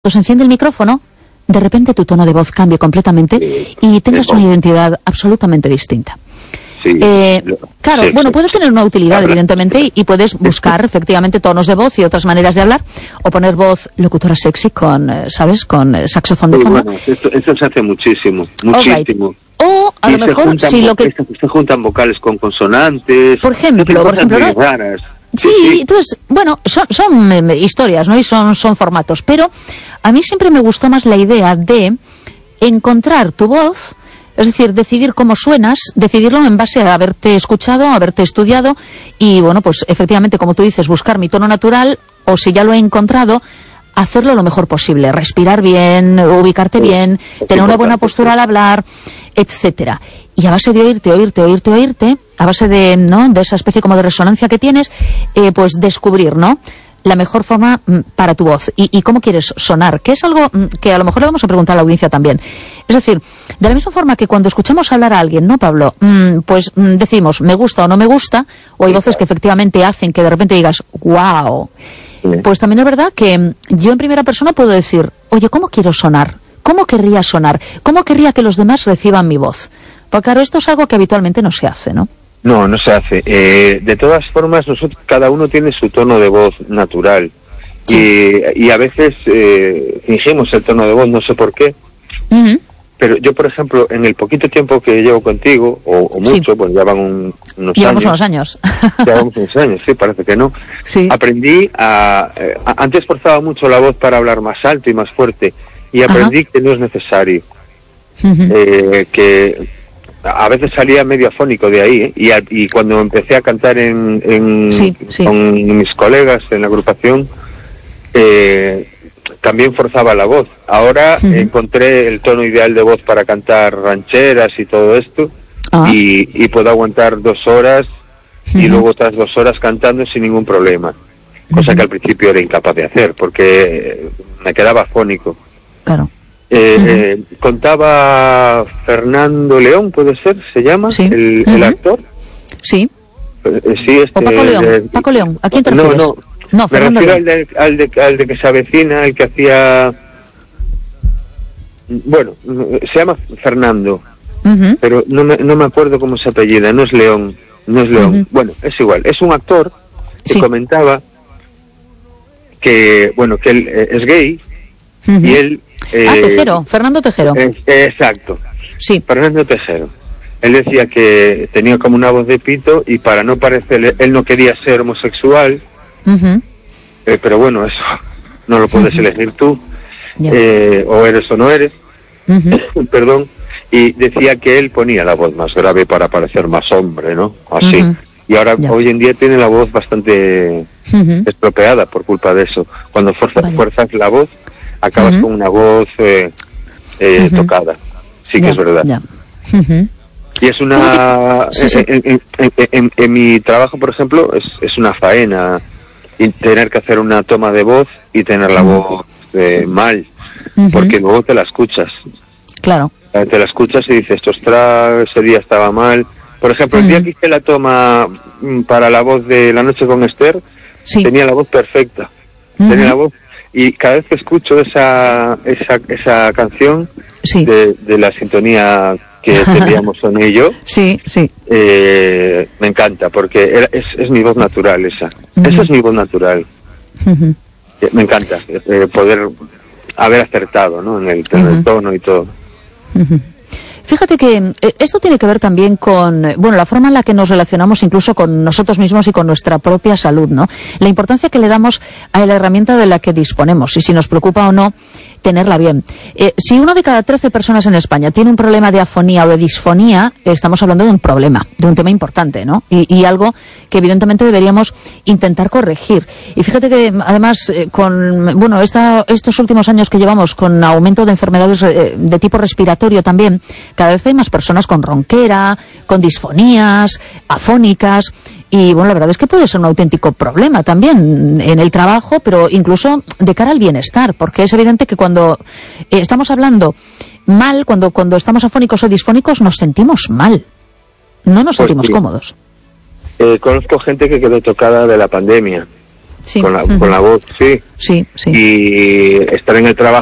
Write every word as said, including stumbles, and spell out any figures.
se enciende el micrófono, de repente tu tono de voz cambie completamente sí, y tengas una identidad absolutamente distinta. Sí, eh, claro, sí, bueno, sí, puede sí. tener una utilidad, Habla. evidentemente, y, y puedes buscar efectivamente tonos de voz y otras maneras de hablar, o poner voz locutora sexy con, eh, ¿sabes?, con eh, saxofón de Sí, fondo. bueno, esto, esto se hace muchísimo, muchísimo. Right. O a Y lo se mejor, juntan si vo- lo que... Se, se juntan vocales con consonantes. Por ejemplo, se hacen por cosas ejemplo, muy ¿no? raras. Sí, entonces, bueno, son, son eh, historias, ¿no? Y son, son formatos, pero a mí siempre me gustó más la idea de encontrar tu voz, es decir, decidir cómo suenas, decidirlo en base a haberte escuchado, a haberte estudiado y, bueno, pues efectivamente, como tú dices, buscar mi tono natural o si ya lo he encontrado, hacerlo lo mejor posible, respirar bien, ubicarte Sí, bien, es tener una buena importante, postura sí. al hablar, etcétera. Y a base de oírte, oírte, oírte, oírte, a base de, ¿no?, de esa especie como de resonancia que tienes, eh, pues descubrir, ¿no?, la mejor forma mm, para tu voz y, y cómo quieres sonar, que es algo mm, que a lo mejor le vamos a preguntar a la audiencia también. Es decir, de la misma forma que cuando escuchamos hablar a alguien, ¿no, Pablo? Mm, pues mm, decimos, me gusta o no me gusta, o hay Sí, voces claro. que efectivamente hacen que de repente digas, wow. Sí. Pues también es verdad que mm, yo en primera persona puedo decir, oye, ¿cómo quiero sonar? ¿Cómo querría sonar? ¿Cómo querría que los demás reciban mi voz? Porque claro, esto es algo que habitualmente no se hace, ¿no? No, no se hace. Eh, de todas formas, nosotros, cada uno tiene su tono de voz natural. Sí. Y, y a veces eh, fingimos el tono de voz, no sé por qué. Uh-huh. Pero yo, por ejemplo, en el poquito tiempo que llevo contigo, o, o Sí. mucho, pues ya van un- unos Llevamos años. unos años. Llevamos unos años, sí, parece que no. Sí. Aprendí a, eh, a- Antes forzaba mucho la voz para hablar más alto y más fuerte. Y aprendí que no es necesario. Uh-huh. Eh, que a veces salía medio afónico de ahí, ¿eh? y, a- y cuando empecé a cantar en, en- Sí, sí. con mis colegas en la agrupación, eh, también forzaba la voz. Ahora Ujú. encontré el tono ideal de voz para cantar rancheras y todo esto, Ah. y, y puedo aguantar dos horas y Ujú. luego otras dos horas cantando sin ningún problema, cosa Ujú. que al principio era incapaz de hacer porque me quedaba afónico. Claro. Eh, Ujú. eh, contaba Fernando León, ¿puede ser? ¿Se llama? Sí. El, el Ujú. actor. Sí. Eh, eh, sí, este, O Paco León. de- Paco León. ¿A quién te no, refieres? no, No, me Fernando refiero León. al de, al, de, al de que se avecina, el que hacía... Bueno, se llama Fernando, Ujú. pero no me, no me acuerdo cómo se apellida, no es León, no es León. Ujú. Bueno, es igual, es un actor que Sí. comentaba que, bueno, que él eh, es gay Ujú. y él... eh, Ah, Tejero. Fernando Tejero. eh, exacto. Sí. Fernando Tejero. Él decía que tenía como una voz de pito y para no parecer, él no quería ser homosexual, Ujú. eh, pero bueno, eso no lo puedes Ujú. elegir tú, Ya. eh, o eres o no eres, Ujú. perdón, y decía que él ponía la voz más grave para parecer más hombre, ¿no? Así. Ujú. Y ahora, Ya. hoy en día tiene la voz bastante Ujú. estropeada por culpa de eso. Cuando fuerzas, Vaya. fuerzas la voz, acabas Ujú. con una voz eh, eh, Ujú. tocada. Sí que Ya, es verdad. ya. Ujú. Y es una... Sí, sí. En, en- en- en- en mi trabajo, por ejemplo, es, es una faena y tener que hacer una toma de voz y tener la Ujú. voz eh, mal, Ujú. porque luego te la escuchas. Claro. Eh, Te la escuchas y dices, ostras, ese día estaba mal. Por ejemplo, el Ujú. día que hice la toma mm, para la voz de La Noche con Esther, Sí. tenía la voz perfecta. Ujú. Tenía la voz... Y cada vez que escucho esa, esa, esa canción Sí. de, de la sintonía que teníamos Sonia y yo, Sí, sí. eh, me encanta, porque era- es, es mi voz natural esa. Ujú. Esa es mi voz natural. Ujú. Eh, Me encanta eh, poder haber acertado, ¿no? En el, en el Ujú. tono y todo. Ujú. Fíjate que eh, esto tiene que ver también con, eh, bueno, la forma en la que nos relacionamos incluso con nosotros mismos y con nuestra propia salud, ¿no? La importancia que le damos a la herramienta de la que disponemos y si nos preocupa o no tenerla bien. Eh, si una de cada trece personas en España tiene un problema de afonía o de disfonía, estamos hablando de un problema, de un tema importante, ¿no? Y, y algo que evidentemente deberíamos intentar corregir. Y fíjate que además, eh, con, bueno, esta, estos últimos años que llevamos con aumento de enfermedades eh, de tipo respiratorio también, cada vez hay más personas con ronquera, con disfonías, afónicas. Y bueno, la verdad es que puede ser un auténtico problema también en el trabajo, pero incluso de cara al bienestar, porque es evidente que cuando eh, estamos hablando mal, cuando, cuando estamos afónicos o disfónicos, nos sentimos mal. No nos Pues sentimos sí. cómodos. Eh, conozco gente que quedó tocada de la pandemia. Sí. Con la, Uh-huh. con la voz, sí. Sí, sí. Y estar en el trabajo